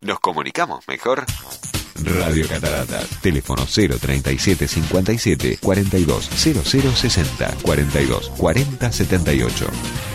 nos comunicamos mejor. Radio Catarata, teléfono 037 57 42 00 60 42 40 78.